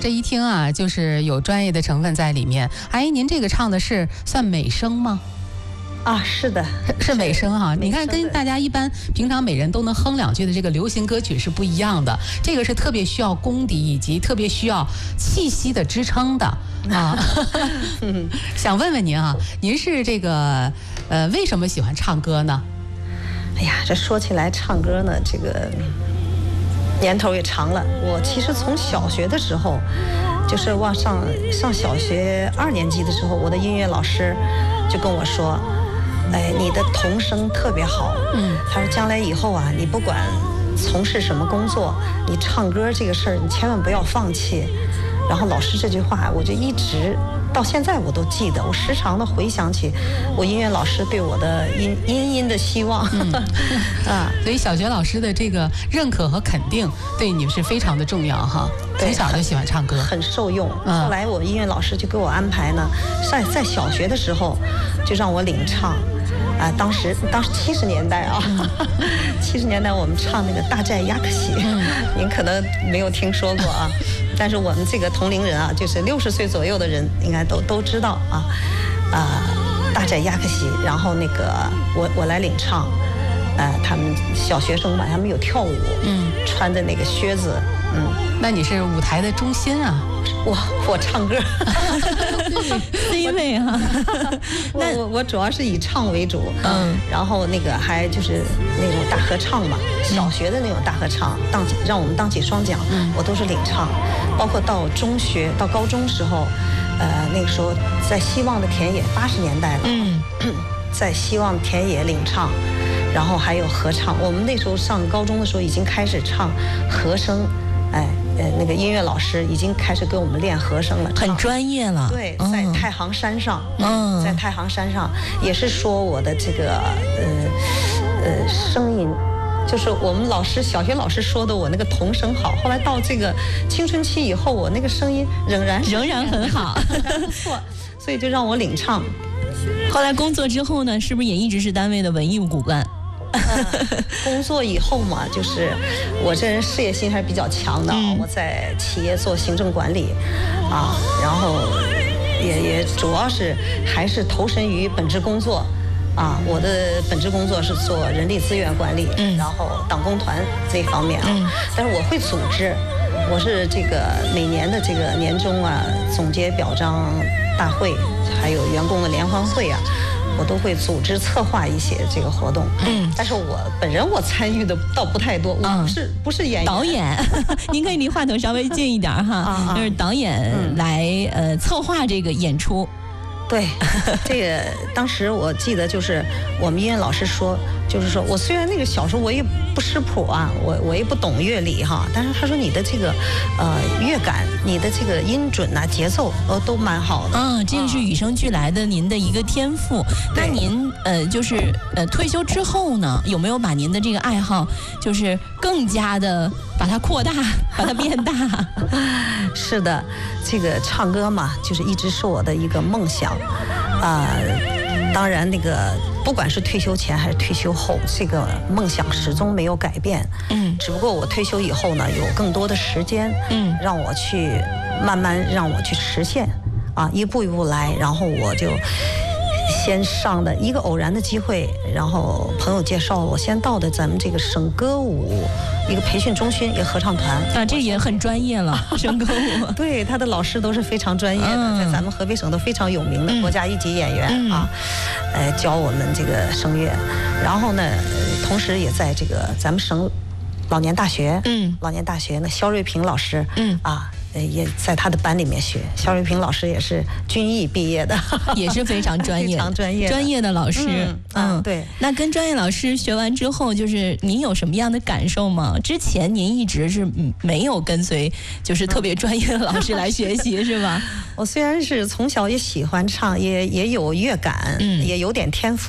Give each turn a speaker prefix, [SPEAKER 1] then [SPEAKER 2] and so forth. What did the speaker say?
[SPEAKER 1] 这一听啊，就是有专业的成分在里面。哎，您这个唱的是算美声吗？
[SPEAKER 2] 啊，是的，
[SPEAKER 1] 是美声哈。你看，
[SPEAKER 2] 美声的
[SPEAKER 1] 跟大家一般平常每人都能哼两句的这个流行歌曲是不一样的。这个是特别需要功底以及特别需要气息的支撑的啊。想问问您啊，您是这个为什么喜欢唱歌呢？
[SPEAKER 2] 哎呀，这说起来唱歌呢，这个年头也长了。我其实从小学的时候，就是上小学2年级的时候，我的音乐老师就跟我说，哎，你的童声特别好。他说将来以后啊，你不管从事什么工作，你唱歌这个事儿，你千万不要放弃。然后老师这句话，我就一直到现在我都记得，我时常的回想起我音乐老师对我的殷的希望。
[SPEAKER 1] 所以小学老师的这个认可和肯定对你是非常的重要哈。从小就喜欢唱歌，
[SPEAKER 2] 很受用。后来我音乐老师就给我安排呢，在小学的时候就让我领唱。当时70年代啊，70年代我们唱那个大寨亚克西，您可能没有听说过啊，但是我们这个同龄人啊，就是60岁左右的人应该都知道啊。大寨亚克西，然后那个我来领唱，他们小学生嘛，他们有跳舞，穿的那个靴子，
[SPEAKER 1] 那你是舞台的中心啊。
[SPEAKER 2] 我唱歌
[SPEAKER 3] C 位哈。
[SPEAKER 2] 我主要是以唱为主，然后那个还就是那种大合唱嘛，小学的那种大合唱，让我们当起双桨，我都是领唱。包括到中学到高中时候，那个时候在希望的田野，80年代了，在希望田野领唱，然后还有合唱。我们那时候上高中的时候已经开始唱和声，那个音乐老师已经开始给我们练和声了，
[SPEAKER 3] 很专业了。
[SPEAKER 2] 对，在太行山上，在太行山上也是说我的这个声音，就是我们小学老师说的我那个童声好。后来到这个青春期以后，我那个声音仍然
[SPEAKER 3] 很好，
[SPEAKER 2] 不错，所以就让我领唱。
[SPEAKER 3] 后来工作之后呢，是不是也一直是单位的文艺骨干？
[SPEAKER 2] 工作以后嘛，就是我这人事业心还是比较强的，我在企业做行政管理啊，然后也主要是还是投身于本职工作啊。我的本职工作是做人力资源管理，然后党工团这一方面啊，但是我会组织，我是这个每年的这个年终啊总结表彰大会，还有员工的联欢会啊，我都会组织策划一些这个活动。但是我本人我参与的倒不太多，我不是演员，
[SPEAKER 3] 导演。您可以离话筒稍微近一点哈，就是导演来策划这个演出。
[SPEAKER 2] 对，这个当时我记得就是我们音乐老师说，就是说我虽然那个小时候我也不识谱啊，我也不懂乐理哈，但是他说你的这个乐感，你的这个音准啊、节奏都蛮好的。
[SPEAKER 3] 这个是与生俱来的您的一个天赋。那您就是退休之后呢，有没有把您的这个爱好就是更加的把它扩大，把它变大？
[SPEAKER 2] 是的，这个唱歌嘛，就是一直是我的一个梦想当然那个不管是退休前还是退休后，这个梦想始终没有改变。只不过我退休以后呢，有更多的时间，让我去慢慢让我去实现一步一步来。然后我就先上的一个偶然的机会，然后朋友介绍我先到的咱们这个省歌舞一个培训中心，一个合唱团
[SPEAKER 3] 这也很专业了。省歌舞
[SPEAKER 2] 对，他的老师都是非常专业的，在咱们河北省都非常有名的国家一级演员教我们这个声乐。然后呢，同时也在这个咱们省老年大学呢，肖瑞平老师也在他的班里面学。肖瑞平老师也是军艺毕业的，
[SPEAKER 3] 也是非常专业、专业的老师。
[SPEAKER 2] 对。
[SPEAKER 3] 那跟专业老师学完之后，就是您有什么样的感受吗？之前您一直是没有跟随，就是特别专业的老师来学习，是吧？
[SPEAKER 2] 我虽然是从小也喜欢唱，也有乐感，也有点天赋。